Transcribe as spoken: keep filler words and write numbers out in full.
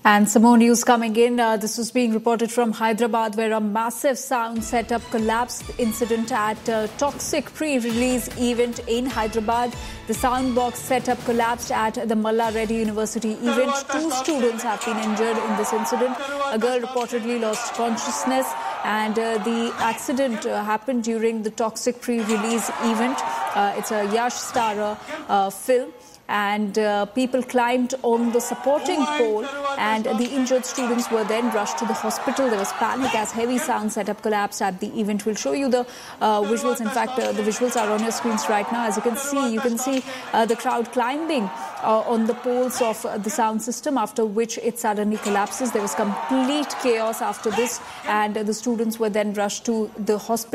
And some more news coming in. Uh, this was being reported from Hyderabad, where a massive sound setup collapsed. Incident at a toxic pre-release event in Hyderabad. The sound box setup collapsed at the Malla Reddy University event. Two students have been injured in this incident. A girl reportedly lost consciousness, and uh, the accident uh, happened during the toxic pre-release event. Uh, it's a Yash Star uh, film. And uh, people climbed on the supporting pole, and the injured students were then rushed to the hospital. There was panic as heavy sound setup collapsed at the event. We'll show you the uh, visuals. In fact, uh, the visuals are on your screens right now. As you can see, you can see uh, the crowd climbing uh, on the poles of uh, the sound system, after which it suddenly collapses. There was complete chaos after this, and uh, the students were then rushed to the hospital.